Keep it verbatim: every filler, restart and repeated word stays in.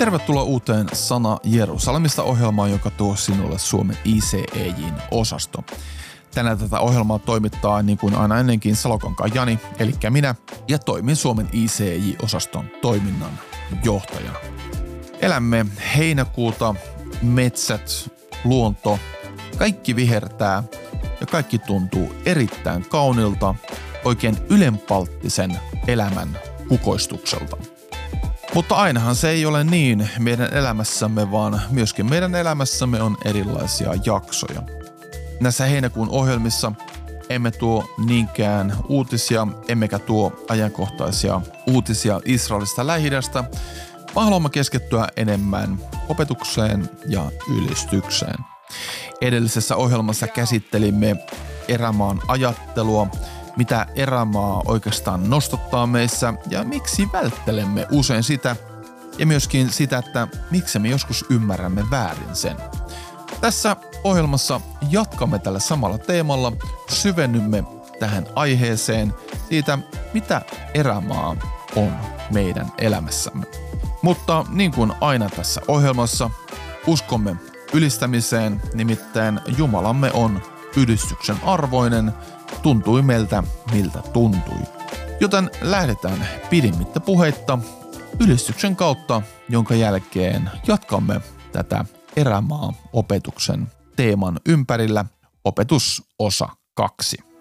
Tervetuloa uuteen Sana Jerusalemista -ohjelmaan, joka tuo sinulle Suomen I C E J:n osasto. Tänään tätä ohjelmaa toimittaa niin kuin aina ennenkin Salokankaan Jani, eli minä, ja toimin Suomen I C E J-osaston toiminnan johtajana. Elämme heinäkuuta, metsät, luonto, kaikki vihertää ja kaikki tuntuu erittäin kaunilta, oikein ylenpalttisen elämän kukoistukselta. Mutta ainahan se ei ole niin meidän elämässämme, vaan myöskin meidän elämässämme on erilaisia jaksoja. Näissä heinäkuun ohjelmissa emme tuo niinkään uutisia, emmekä tuo ajankohtaisia uutisia Israelista Lähi-idästä, vaan haluamme keskittyä enemmän opetukseen ja ylistykseen. Edellisessä ohjelmassa käsittelimme erämaan ajattelua, mitä erämaa oikeastaan nostattaa meissä ja miksi välttelemme usein sitä, ja myöskin sitä, että miksi me joskus ymmärrämme väärin sen. Tässä ohjelmassa jatkamme tällä samalla teemalla, syvennymme tähän aiheeseen siitä, mitä erämaa on meidän elämässämme. Mutta niin kuin aina tässä ohjelmassa, uskomme ylistämiseen, nimittäin Jumalamme on ylistyksen arvoinen, tuntui meiltä miltä tuntui. Joten lähdetään pidimmittä puheitta ylistyksen kautta, jonka jälkeen jatkamme tätä erämaa-opetuksen teeman ympärillä, opetus osa kaksi.